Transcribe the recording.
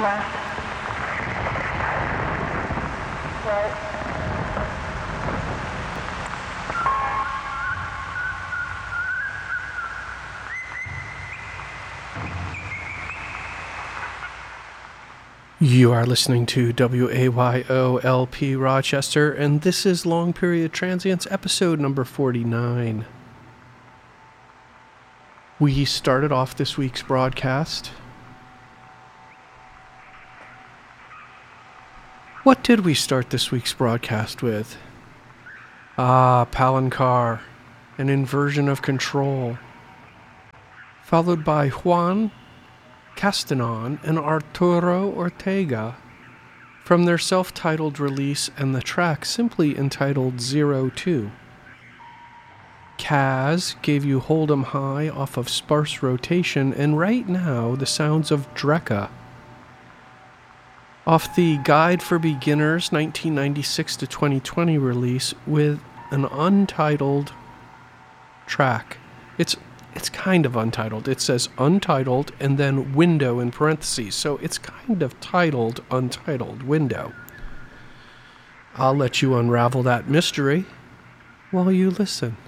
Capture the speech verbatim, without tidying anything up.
left, right. You are listening to W A Y O L P Rochester, and this is Long Period Transients, episode number forty-nine. We started off this week's broadcast. What did we start this week's broadcast with? Ah, Palancar, an inversion of control. Followed by Juan Castanon and Arturo Ortega from their self-titled release and the track simply entitled Zero Two. Kaz gave you Hold 'em High off of Sparse Rotation, and right now the sounds of Drekka off the Guide for Beginners nineteen ninety-six to twenty twenty release with an untitled track. It's It's kind of untitled. It says untitled and then window in parentheses. So it's kind of titled Untitled Window. I'll let you unravel that mystery while you listen.